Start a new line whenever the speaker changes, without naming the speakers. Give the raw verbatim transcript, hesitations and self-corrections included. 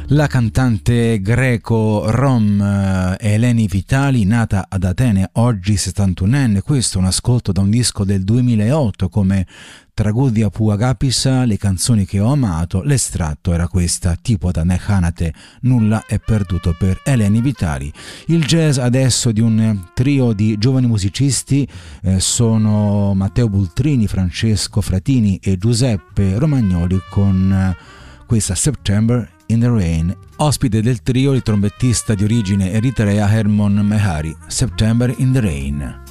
La cantante greco-rom eh, Eleni Vitali, nata ad Atene, oggi settantunenne, questo è un ascolto da un disco del duemilaotto come Tragudia Pou Agapisa, le canzoni che ho amato. L'estratto era questa, tipo da Nechanate, nulla è perduto per Eleni Vitali. Il jazz adesso di un trio di giovani musicisti eh, sono Matteo Bultrini, Francesco Fratini e Giuseppe Romagnoli con eh, questa September in the Rain. Ospite del trio il trombettista di origine eritrea Hermon Mehari. September in the Rain.